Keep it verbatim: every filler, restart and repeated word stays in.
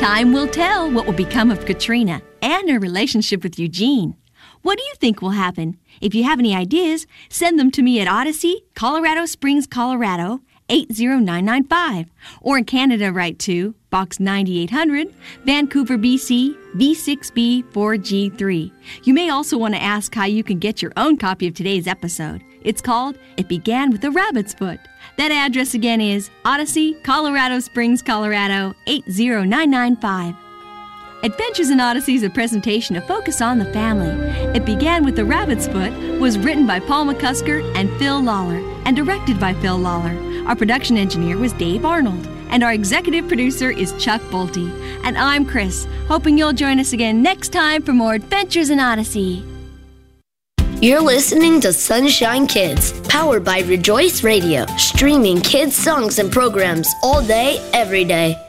Time will tell what will become of Katrina and her relationship with Eugene. What do you think will happen? If you have any ideas, send them to me at Odyssey, Colorado Springs, Colorado, eight zero nine nine five. Or in Canada, write to Box ninety-eight hundred, Vancouver, B C, V six B four G three. You may also want to ask how you can get your own copy of today's episode. It's called It Began with a Rabbit's Foot. That address again is Odyssey, Colorado Springs, Colorado, eight zero nine nine five. Adventures in Odyssey is a presentation of Focus on the Family. It Began with the Rabbit's Foot was written by Paul McCusker and Phil Lawler and directed by Phil Lawler. Our production engineer was Dave Arnold, and our executive producer is Chuck Bolte. And I'm Chris, hoping you'll join us again next time for more Adventures in Odyssey. You're listening to Sunshine Kids, powered by Rejoice Radio, streaming kids' songs and programs all day, every day.